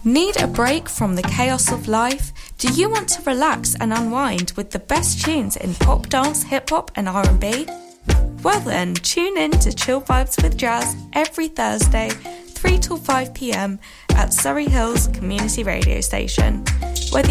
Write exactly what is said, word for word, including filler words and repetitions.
Need a break from the chaos of life? Do you want to relax and unwind with the best tunes in pop, dance, hip-hop and R and B? Well then, tune in to Chill Vibes with Jazz every Thursday, three till five p m at Surrey Hills Community Radio Station.